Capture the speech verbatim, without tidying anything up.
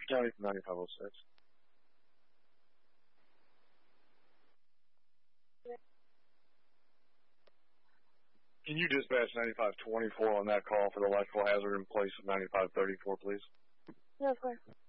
County ninety-five oh six. Can you dispatch ninety-five twenty-four on that call for the electrical hazard in place of ninety-five thirty-four, please? Yeah, of course.